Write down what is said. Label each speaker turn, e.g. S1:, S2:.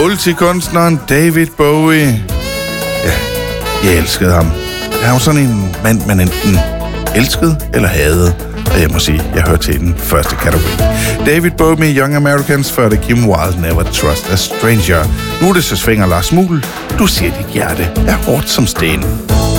S1: Multikunstneren David Bowie. Ja, jeg elskede ham. Han var sådan en mand, man enten elskede eller hadede. Og jeg må sige, jeg hørte til den første kategori. David Bowie med Young Americans, før det Kim Wilde, Never Trust a Stranger. Nu er det så svinger Lars Muhl. Du siger, dit hjerte er hårdt som sten.